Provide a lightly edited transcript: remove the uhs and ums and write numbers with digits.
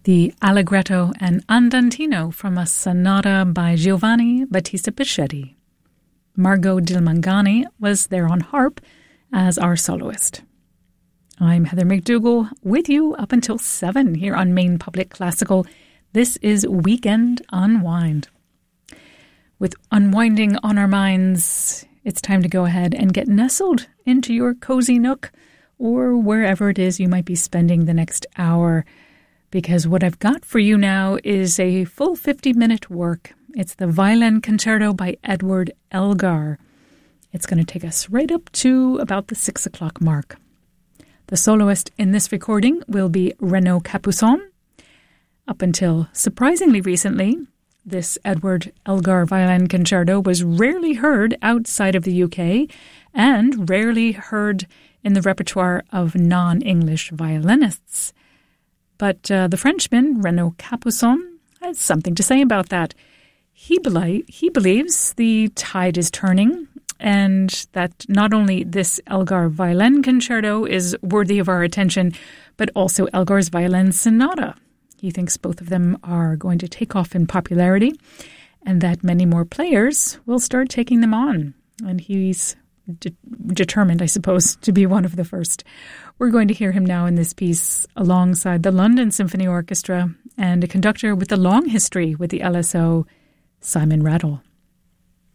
The Allegretto and Andantino from a sonata by Giovanni Battista Pichetti. Margot Dilmangani was there on harp as our soloist. I'm Heather McDougall with you up until 7 here on Maine Public Classical. This is Weekend Unwind. With unwinding on our minds, it's time to go ahead and get nestled into your cozy nook or wherever it is you might be spending the next hour, because what I've got for you now is a full 50-minute work. It's the Violin Concerto by Edward Elgar. It's going to take us right up to about the 6 o'clock mark. The soloist in this recording will be Renaud Capuçon. Up until surprisingly recently, this Edward Elgar Violin Concerto was rarely heard outside of the UK and rarely heard in the repertoire of non-English violinists. But the Frenchman, Renaud Capuçon, has something to say about that. He believes the tide is turning and that not only this Elgar Violin Concerto is worthy of our attention, but also Elgar's Violin Sonata. He thinks both of them are going to take off in popularity and that many more players will start taking them on. And he's determined, I suppose, to be one of the first. We're going to hear him now in this piece alongside the London Symphony Orchestra and a conductor with a long history with the LSO, Simon Rattle.